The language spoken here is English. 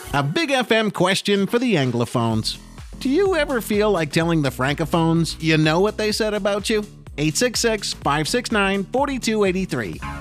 A Big FM question for the Anglophones. Do you ever feel like telling the Francophones you know what they said about you? 866-569-4283.